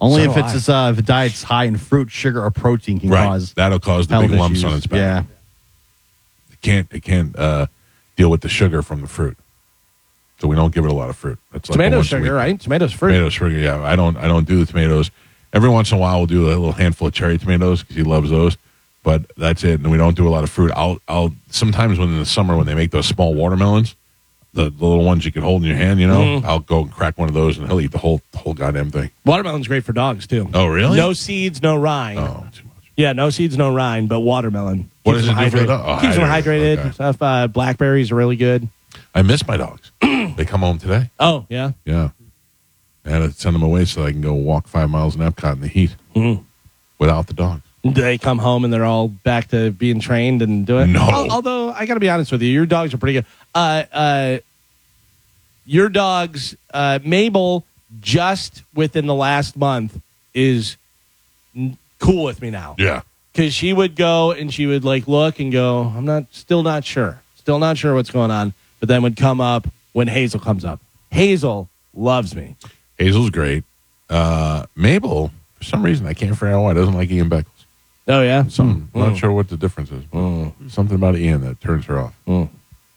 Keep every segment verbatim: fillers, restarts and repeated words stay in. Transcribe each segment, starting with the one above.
Only So if do it's I. just, uh, if a diet's high in fruit, sugar, or protein can Right. cause That'll cause the health big lumps issues. on its back. Yeah. It can't, it can't uh, deal with the sugar from the fruit. So we don't give it a lot of fruit. That's like Tomato once a sugar, week. right? Tomatoes fruit. Tomato sugar, yeah. I don't, I don't do the tomatoes. Every once in a while, we'll do a little handful of cherry tomatoes because he loves those. But that's it, and we don't do a lot of fruit. I'll, I'll sometimes when in the summer when they make those small watermelons, the, the little ones you can hold in your hand, you know, Mm-hmm. I'll go and crack one of those, and he'll eat the whole, whole goddamn thing. Watermelon's great for dogs, too. Oh, really? No seeds, no rind. Oh, too much. Yeah, no seeds, no rind, but watermelon. What Keeps does them it do for the hydrated. dog? Oh, Keeps them hydrated. hydrated. Okay. Stuff. Uh, blackberries are really good. I miss my dogs. They come home today. Oh, yeah. Yeah. I had to send them away so I can go walk five miles in Epcot in the heat Mhm. without the dog. They come home and they're all back to being trained and doing. No. Al- Although I got to be honest with you, your dogs are pretty good. Uh, uh, your dogs, uh, Mabel, just within the last month is n- cool with me now Yeah. because she would go and she would like look and go, I'm not, still not sure, still not sure what's going on, but then would come up when Hazel comes up. Hazel loves me. Hazel's great. Uh, Mabel, for some reason, I can't figure out why, doesn't like Ian Beckles. Oh yeah, Some, I'm Mm. not sure what the difference is. but Something about Ian that turns her off. Mm.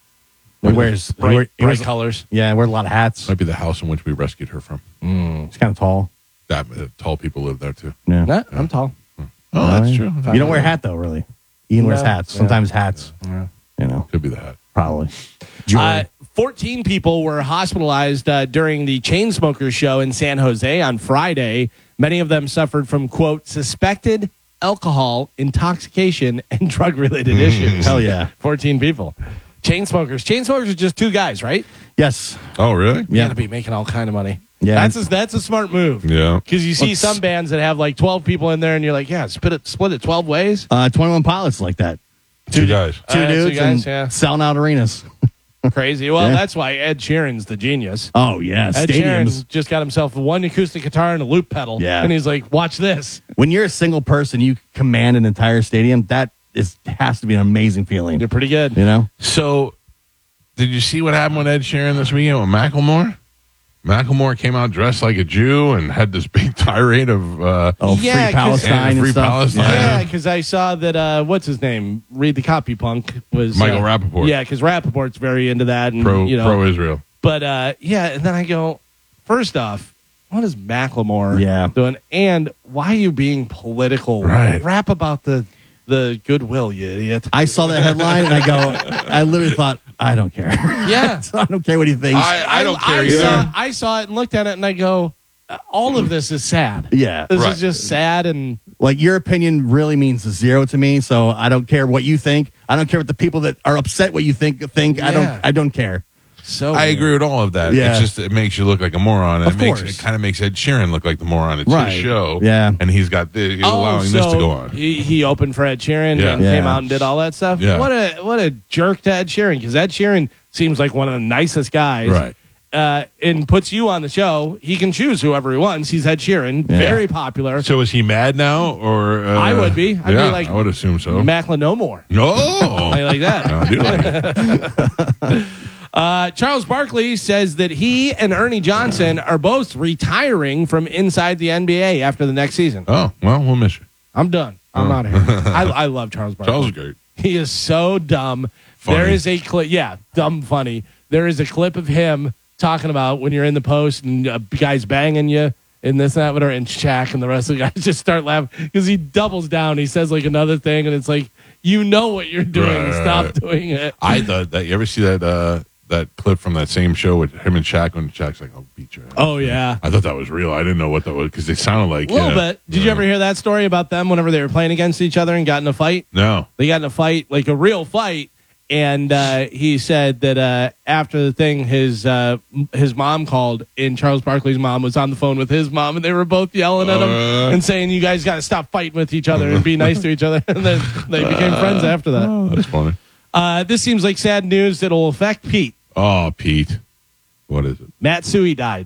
He wears, he bright, wear- he bright wears- colors. yeah, wear a lot of hats. Might be the house in which we rescued her from. He's kind of tall. That uh, tall people live there too. Yeah. Nah, I'm tall. Oh, that's true. You don't wear a hat, though, really. Ian wears No. hats. Yeah. Sometimes hats. You know, Could be the hat. probably. Uh, fourteen people were hospitalized uh, during the Chainsmokers show in San Jose on Friday. Many of them suffered from, quote, suspected alcohol, intoxication, and drug-related issues. Hell yeah. fourteen people. Chainsmokers. Chainsmokers are just two guys, right? Yes. Oh, really? You Yeah. got to be making all kind of money. Yeah. That's a, that's a smart move. Yeah. Because you see Let's- some bands that have like twelve people in there, and you're like, yeah, split it, split it twelve ways. Uh, twenty-one Pilots like that. Two guys. Two Uh, two dudes guys, and yeah. selling out arenas. Crazy. Well, Yeah. that's why Ed Sheeran's the genius. Oh, yeah. Ed Stadiums. Sheeran just got himself one acoustic guitar and a loop pedal. Yeah. And he's like, watch this. When you're a single person, you command an entire stadium. That is has to be an amazing feeling. You're pretty good. You know? So, did you see what happened with Ed Sheeran this weekend with Macklemore? Macklemore came out dressed like a Jew and had this big tirade of uh, Oh, Yeah, free 'cause- Palestine Yeah, and free stuff. Palestine. Yeah, because I saw that, uh, what's his name? Read the Copy Punk was Michael uh, Rappaport. Yeah, because Rappaport's very into that. And, pro you know, pro Israel. But uh, yeah, and then I go, first off, what is Macklemore Yeah. doing? And why are you being political? Right. Rap about the the goodwill, you idiot. I saw that headline and I go, I literally thought, I don't care. Yeah. I don't care what he thinks. I, I don't care I either. saw, I saw it and looked at it and I go, uh, all of this is sad. yeah. This Right. is just sad and Like, your opinion really means zero to me, so I don't care what you think. I don't care what the people that are upset what you think think. I Yeah. don't I don't care. so. I weird. agree with all of that. Yeah. It's just it makes you look like a moron. And Of it makes course. it kind of makes Ed Sheeran look like the moron. It's Right. his show. Yeah. And he's got the, he's Oh, allowing so this to go on. He, he opened for Ed Sheeran Yeah. and Yeah. came out and did all that stuff. Yeah. What a what a jerk to Ed Sheeran, because Ed Sheeran seems like one of the nicest guys. Right. Uh, and puts you on the show. He can choose whoever he wants. He's Ed Sheeran, Yeah. very popular. So is he mad now, or uh, I would be. I'd be yeah, like- I would assume so. Macklin no more. no, I like that. No, I do like it. Uh, Charles Barkley says that he and Ernie Johnson are both retiring from inside the N B A after the next season. Oh well, we'll miss you. I'm done. I'm out of here. I, I love Charles Barkley. Charles is great. He is so dumb. Funny. There is a clip. Yeah, dumb funny. There is a clip of him talking about when you're in the post and a guy's banging you and this and that, whatever, and Shaq and the rest of the guys just start laughing because he doubles down. He says like another thing, and it's like, you know what you're doing. Right, Stop right. doing it. I thought that you ever see that uh, that clip from that same show with him and Shaq when Shaq's like, "I'll beat your ass." Oh, yeah. I thought that was real. I didn't know what that was because they sounded like A little yeah. bit. Did you ever hear that story about them whenever they were playing against each other and got in a fight? No. They got in a fight, like a real fight, and uh, he said that uh, after the thing, his uh, m- his mom called, and Charles Barkley's mom was on the phone with his mom, and they were both yelling at him Uh. and saying, "You guys got to stop fighting with each other and be nice to each other." And then they became friends after that. Oh, that's funny. Uh, this seems like sad news that'll affect Pete. Oh, Pete. What is it? Matsui died.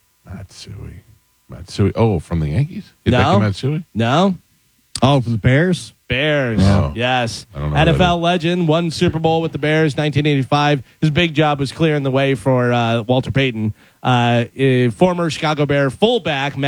Matsui. Matsui. Oh, from the Yankees? You No. think Matsui? No? Oh, for the Bears? Bears. Oh. Yes. I don't know N F L who that legend, won Super Bowl with the Bears, nineteen eighty-five. His big job was clearing the way for uh, Walter Payton. Uh, uh, former Chicago Bear fullback,